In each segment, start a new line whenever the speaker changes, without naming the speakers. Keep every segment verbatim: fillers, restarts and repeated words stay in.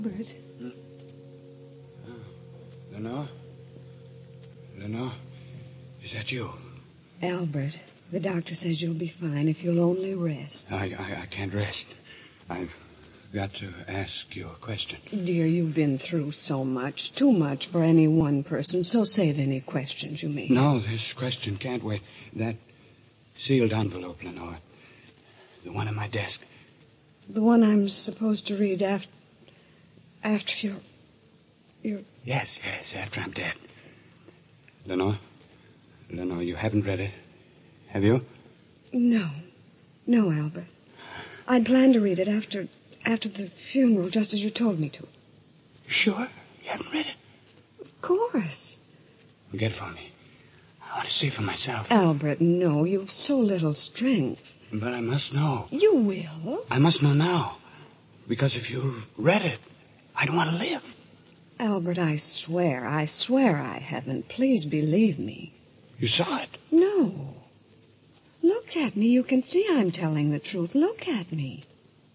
Albert.
Hmm? Oh. Lenore? Lenore? Is that you?
Albert, the doctor says you'll be fine if you'll only rest.
I, I, I can't rest. I've got to ask you a question.
Dear, you've been through so much, too much for any one person, so save any questions you may have.
No, this question can't wait. That sealed envelope, Lenore. The one on my desk.
The one I'm supposed to read after... after you're... you're...
Yes, yes, after I'm dead. Lenore? Lenore, you haven't read it, have you?
No. No, Albert. I'd planned to read it after... after the funeral, just as you told me to.
Sure? You haven't read it?
Of course.
Get it for me. I want to see for myself.
Albert, no, you've so little strength.
But I must know.
You will.
I must know now. Because if you read it, I don't want to live.
Albert, I swear, I swear I haven't. Please believe me.
You saw it?
No. Look at me. You can see I'm telling the truth. Look at me.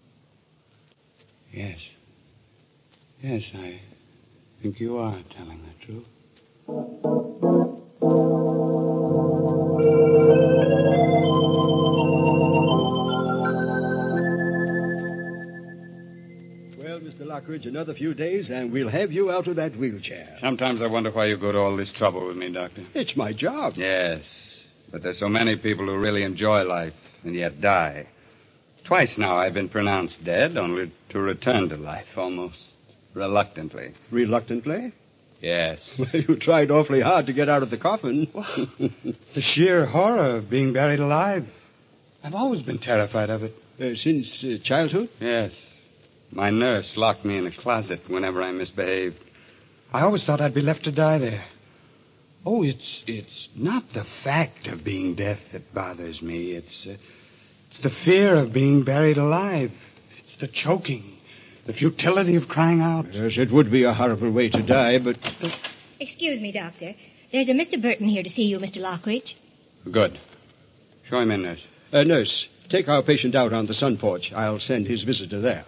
Yes. Yes, I think you are telling the truth.
Well, Mister Lockridge, another few days and we'll have you out of that wheelchair.
Sometimes I wonder why you go to all this trouble with me, Doctor.
It's my job.
Yes, but there's so many people who really enjoy life and yet die. Twice now I've been pronounced dead, only to return to life, almost reluctantly.
Reluctantly?
Yes.
Well, you tried awfully hard to get out of the coffin.
The sheer horror of being buried alive. I've always been terrified of it.
Uh, since uh, childhood?
Yes. My nurse locked me in a closet whenever I misbehaved. I always thought I'd be left to die there. Oh, it's it's not the fact of being dead that bothers me. It's... Uh, It's the fear of being buried alive. It's the choking, the futility of crying out.
Yes, it would be a horrible way to die, but...
Excuse me, Doctor. There's a Mister Burton here to see you, Mister Lockridge.
Good. Show him in, nurse.
Uh, nurse, take our patient out on the sun porch. I'll send his visitor there.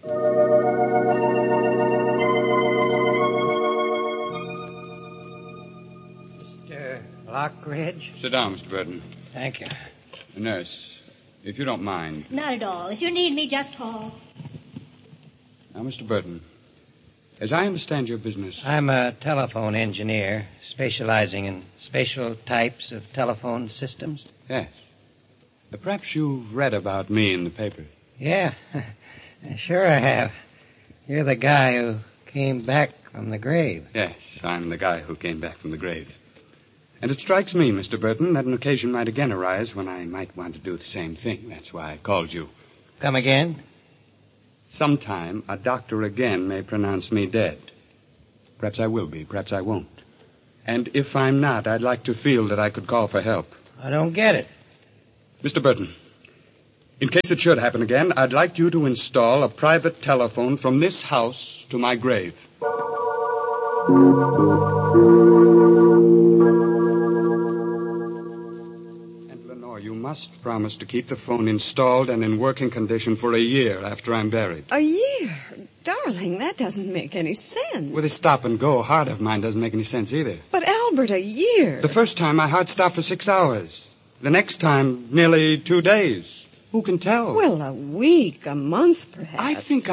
Mister Lockridge?
Sit down, Mister Burton.
Thank you.
Nurse, if you don't mind.
Not at all. If you need me, just call.
Now, Mister Burton, as I understand your business...
I'm a telephone engineer specializing in special types of telephone systems.
Yes. Uh, perhaps you've read about me in the paper.
Yeah, sure I have. You're the guy who came back from the grave.
Yes, I'm the guy who came back from the grave. And it strikes me, Mister Burton, that an occasion might again arise when I might want to do the same thing. That's why I called you.
Come again?
Sometime a doctor again may pronounce me dead. Perhaps I will be, perhaps I won't. And if I'm not, I'd like to feel that I could call for help.
I don't get it.
Mister Burton, in case it should happen again, I'd like you to install a private telephone from this house to my grave. You must promise to keep the phone installed and in working condition for a year after I'm buried.
A year? Darling, that doesn't make any sense.
With a stop-and-go heart of mine doesn't make any sense either.
But, Albert, a year?
The first time, my heart stopped for six hours. The next time, nearly two days. Who can tell?
Well, a week, a month, perhaps.
I think